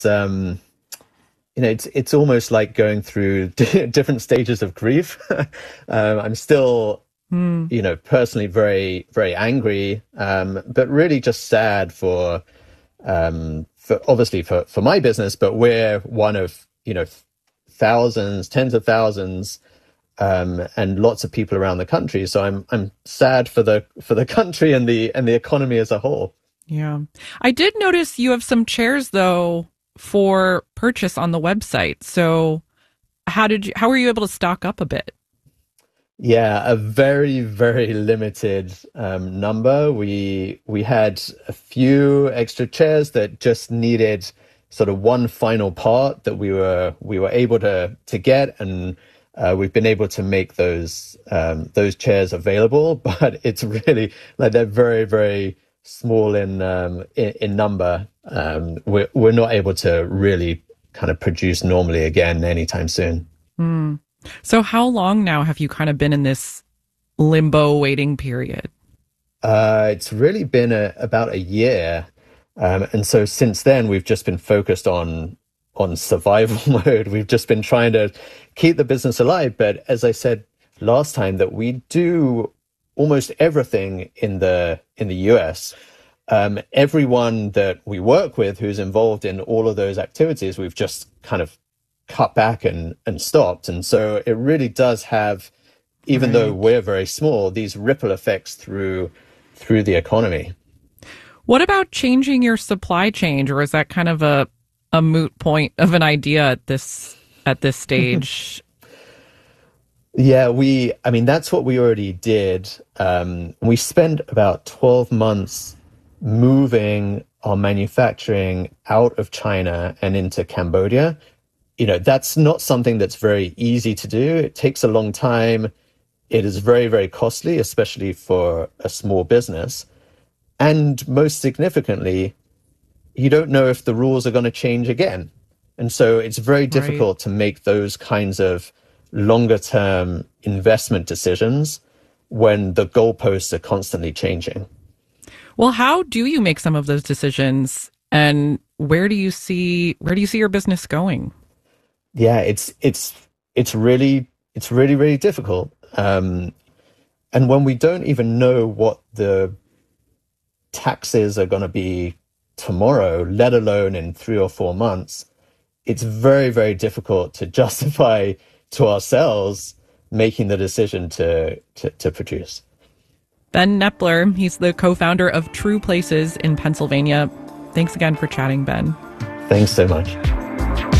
it's almost like going through different stages of grief. I'm still, personally very, very angry, but really just sad for my business. But we're one of, thousands, tens of thousands, and lots of people around the country. So I'm sad for the country and the economy as a whole. Yeah. I did notice you have some chairs though for purchase on the website. So how were you able to stock up a bit? Yeah, a very, very limited number. We had a few extra chairs that just needed sort of one final part that we were able to get, and we've been able to make those chairs available. But it's really like they're very, very small in number. We're not able to really kind of produce normally again anytime soon. Mm. So how long now have you kind of been in this limbo waiting period? It's really been about a year. And so since then, we've just been focused on survival mode. We've just been trying to keep the business alive. But as I said last time, that we do almost everything in the US. Everyone that we work with who's involved in all of those activities, we've just kind of cut back and stopped. And so it really does have, even though we're very small, these ripple effects through the economy. What about changing your supply chain, or is that kind of a moot point of an idea at this stage? Yeah, that's what we already did. We spent about 12 months moving our manufacturing out of China and into Cambodia. That's not something that's very easy to do. It takes a long time. It is very, very costly, especially for a small business. And most significantly, you don't know if the rules are going to change again. And so it's very difficult to make those kinds of longer term investment decisions when the goalposts are constantly changing. Well, how do you make some of those decisions, and where do you see your business going? Yeah, it's really, really difficult. And when we don't even know what the taxes are going to be tomorrow, let alone in 3 or 4 months, it's very, very difficult to justify to ourselves making the decision to produce. Ben Knepler, he's the co-founder of True Places in Pennsylvania. Thanks again for chatting, Ben. Thanks so much.